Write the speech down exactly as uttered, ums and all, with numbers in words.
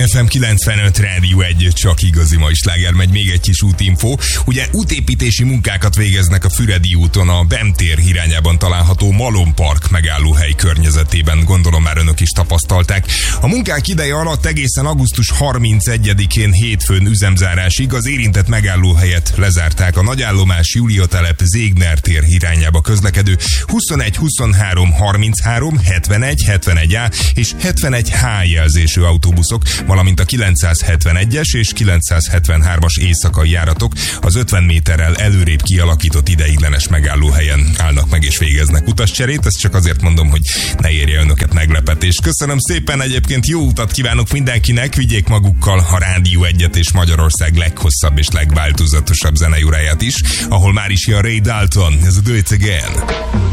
ef em kilencvenöt Rádió egy, csak igazi mai sláger megy. Még egy kis útinfó. Ugye útépítési munkákat végeznek a Füredi úton, a Bem tér irányában található Malom Park megállóhely környezetében. Gondolom már önök is tapasztalták. A munkák ideje alatt egészen augusztus harmincegyedikén hétfőn üzemzárásig az érintett megállóhelyet lezárták. A nagyállomás Júlia telep Zégner tér irányába közlekedő huszonegy, huszonhárom, harminchárom, hetvenegy, hetvenegy á és hetvenegy há jelzésű autóbuszok, valamint a kilencszázhetvenegyes és kilencszázhetvenhármas éjszakai járatok az ötven méterrel előrébb kialakított ideiglenes megállóhelyen állnak meg és végeznek utascserét. Ezt csak azért mondom, hogy ne érje önöket meglepetés. Köszönöm szépen, egyébként jó utat kívánok mindenkinek, vigyék magukkal a Rádió egyet és Magyarország leghosszabb és legváltozatosabb zenei óráját is, ahol már is jön Ray Dalton, ez a Do It Again.